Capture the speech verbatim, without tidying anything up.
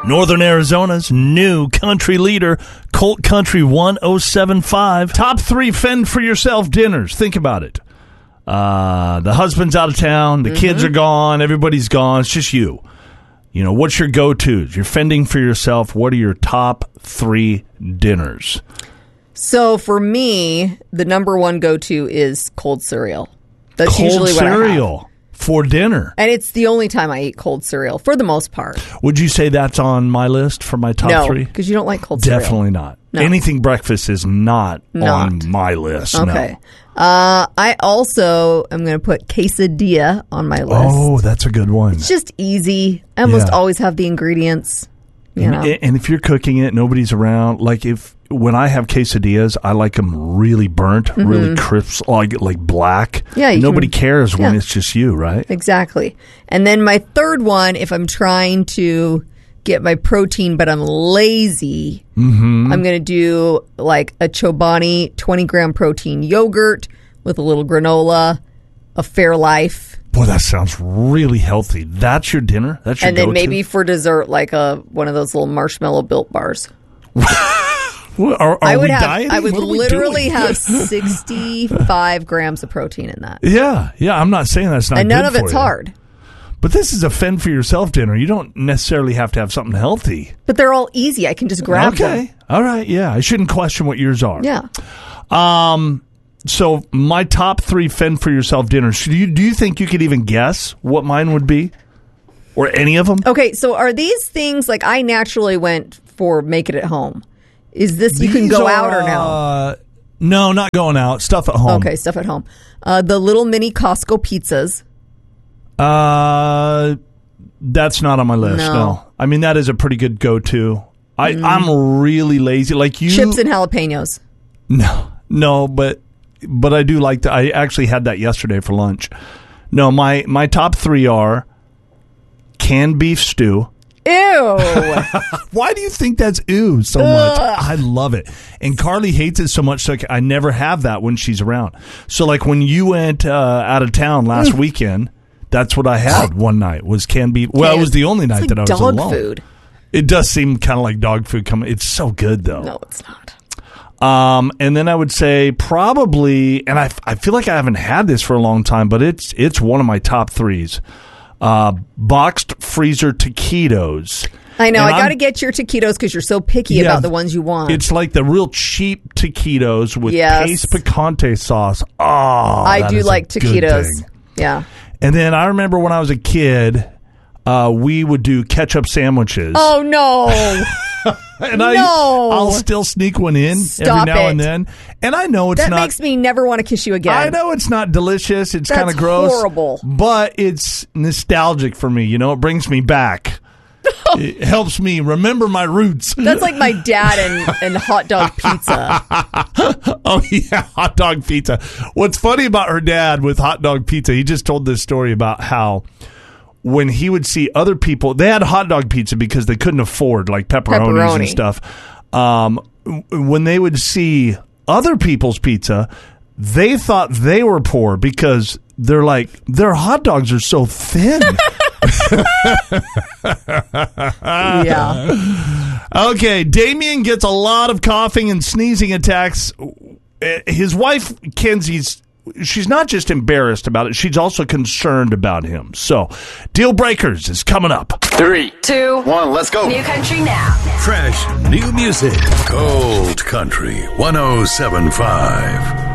Northern Arizona's new country leader, Colt Country one oh seven point five. Top three fend-for-yourself dinners. Think about it. Uh, the husband's out of town. The mm-hmm. kids are gone. Everybody's gone. It's just you. You know, what's your go-tos? You're fending for yourself. What are your top three dinners? So for me, the number one go-to is cold cereal. That's cold usually what cereal. I have. For dinner. And it's the only time I eat cold cereal, for the most part. Would you say that's on my list for my top no, three? No, because you don't like cold cereal. Definitely not. No. Anything breakfast is not, not. on my list. Okay. No. Uh, I also am going to put quesadilla on my list. Oh, that's a good one. It's just easy. I almost yeah. always have the ingredients. You know. and, and if you're cooking it, nobody's around. Like if when I have quesadillas, I like them really burnt, mm-hmm. really crisp, like like black. Yeah, nobody can, cares when yeah. it's just you, right? Exactly. And then my third one, if I'm trying to get my protein, but I'm lazy, mm-hmm. I'm going to do like a Chobani twenty gram protein yogurt with a little granola, a Fairlife. Boy, that sounds really healthy. That's your dinner? That's your And then go-to? maybe for dessert, like a one of those little marshmallow Built bars. Well, are, are I would we have. dieting? I would what literally have sixty-five grams of protein in that. Yeah, yeah. I'm not saying that's not and none good of for it's you. hard. But this is a fend for yourself dinner. You don't necessarily have to have something healthy. But they're all easy. I can just grab okay. them. Okay. All right. Yeah. I shouldn't question what yours are. Yeah. Um. So my top three fend for yourself dinners. Do you do you think you could even guess what mine would be, or any of them? Okay. So are these things like I naturally went for make it at home? Is this These you can go are, out or no? Uh, no, not going out. Stuff at home. Okay, stuff at home. Uh, the little mini Costco pizzas. Uh, that's not on my list. No, no. I mean that is a pretty good go-to. I mm. I'm really lazy. Like you, chips and jalapenos. No, no, but but I do like to. I actually had that yesterday for lunch. No, my my top three are canned beef stew. Ew. Why do you think that's ew so much? Ugh. I love it. And Carly hates it so much, so I never have that when she's around. So like when you went uh, out of town last weekend, that's what I had one night was canned beef. Well, it was the only night like that I was dog alone. Food. It does seem kind of like dog food. Coming, It's so good, though. No, it's not. Um, and then I would say probably, and I, I feel like I haven't had this for a long time, but it's it's one of my top threes. Uh, boxed freezer taquitos. I know. And I got to get your taquitos because you're so picky yeah, about the ones you want. It's like the real cheap taquitos with yes. Pace Picante sauce. Oh, I do like taquitos. Yeah. And then I remember when I was a kid, uh, we would do ketchup sandwiches. Oh, no. and no. I, I'll still sneak one in Stop every now it. and then. And I know it's that not... That makes me never want to kiss you again. I know it's not delicious. It's kind of gross. That's horrible. But it's nostalgic for me. You know, it brings me back. It helps me remember my roots. That's like my dad and, and hot dog pizza. Oh, yeah, hot dog pizza. What's funny about her dad with hot dog pizza, he just told this story about how when he would see other people, they had hot dog pizza because they couldn't afford like pepperonis Pepperoni. and stuff. Um, when they would see other people's pizza, they thought they were poor because they're like, their hot dogs are so thin. Yeah. Okay, Damien gets a lot of coughing and sneezing attacks. His wife, Kenzie's, she's not just embarrassed about it, she's also concerned about him. So, Deal Breakers is coming up. Three, two, one, let's go. New country now. Fresh new music. Cold Country one oh seven point five.